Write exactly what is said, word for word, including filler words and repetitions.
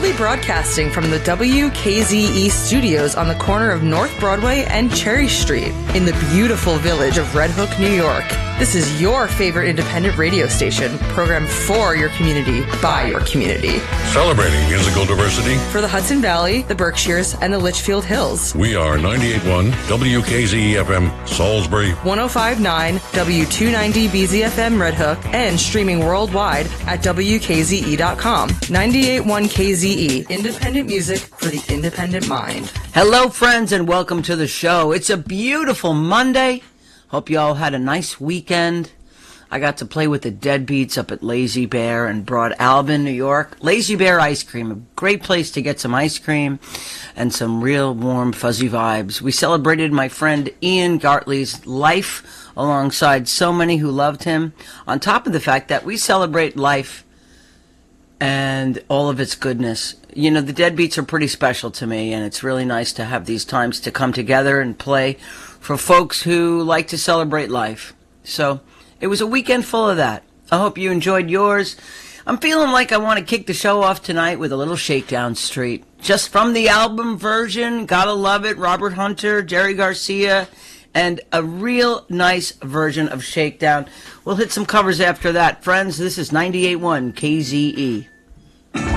proudly broadcasting from the W K Z E studios on the corner of North Broadway and Cherry Street in the beautiful village of Red Hook, New York. This is your favorite independent radio station, programmed for your community, by your community. Celebrating musical diversity for the Hudson Valley, the Berkshires, and the Litchfield Hills. We are ninety-eight point one W K Z E F M, Salisbury, one oh five point nine W two ninety B Z F M Red Hook, and streaming worldwide at W K Z E dot com. ninety-eight point one K Z E, independent music for the independent mind. Hello, friends, and welcome to the show. It's a beautiful Monday. Hope you all had a nice weekend. I got to play with the Deadbeats up at Lazy Bear in Broad Albion, New York. Lazy Bear Ice Cream, a great place to get some ice cream and some real warm, fuzzy vibes. We celebrated my friend Ian Gartley's life alongside so many who loved him, on top of the fact that we celebrate life and all of its goodness. You know, the Deadbeats are pretty special to me, and it's really nice to have these times to come together and play for folks who like to celebrate life. So it was a weekend full of that. I hope you enjoyed yours. I'm feeling like I want to kick the show off tonight with a little Shakedown Street. Just from the album version, Gotta Love It, Robert Hunter, Jerry Garcia, and a real nice version of Shakedown. We'll hit some covers after that. Friends, this is ninety-eight point one K Z E.